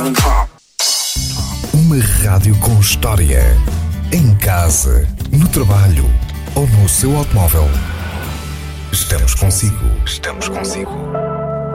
Uma rádio com história. Em casa, no trabalho ou no seu automóvel. Estamos consigo. Estamos consigo.